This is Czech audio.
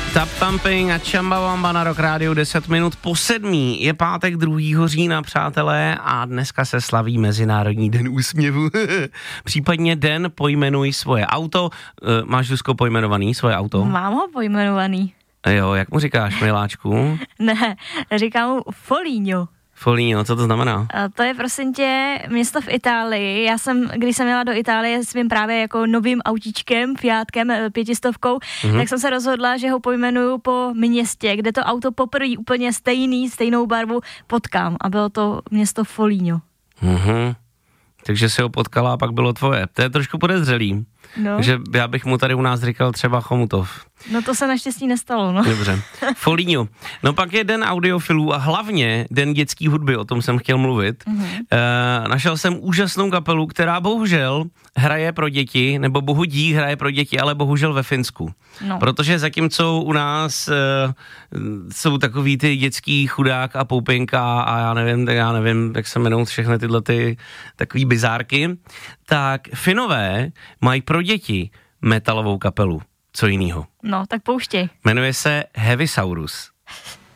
Tap Thumping a Chumbawamba na Rock Rádiu 10 minut po 7. Je pátek 2. října, přátelé, a dneska se slaví Mezinárodní den úsměvu. Případně den Pojmenuj svoje auto. Máš, Zuzko, pojmenovaný svoje auto? Mám ho pojmenovaný. Jo, jak mu říkáš, miláčku? Ne, říkám mu Foligno. Foligno, co to znamená? To je, prosím tě, město v Itálii. Když jsem jela do Itálie svým právě jako novým autíčkem, Fiatkem 500, tak jsem se rozhodla, že ho pojmenuju po městě, kde to auto poprvé úplně stejnou barvu potkám. A bylo to město Foligno. Takže si ho potkala a pak bylo tvoje. To je trošku podezřelý. No. Takže já bych mu tady u nás říkal třeba Chomutov. No to se naštěstí nestalo, no. Dobře. Foligno. No pak je den audiofilů a hlavně den dětský hudby, o tom jsem chtěl mluvit. Našel jsem úžasnou kapelu, která bohužel hraje pro děti, nebo bohu dík hraje pro děti, ale bohužel ve Finsku. No. Protože zatímco u nás jsou takový ty dětský chudák a poupinka a já nevím, jak se jmenou všechny tyhle ty takový bizárky, tak Finové mají pro děti metalovou kapelu. Co jinýho? No, tak pouštěj. Jmenuje se Heavisaurus.